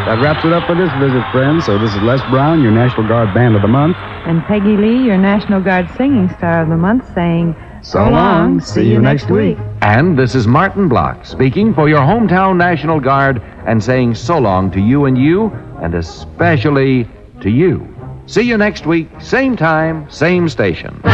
That wraps it up for this visit, friends. So this is Les Brown, your National Guard Band of the Month. And Peggy Lee, your National Guard Singing Star of the Month, saying, So long. See you next week. And this is Martin Block speaking for your hometown National Guard and saying so long to you, and especially to you. See you next week, same time, same station.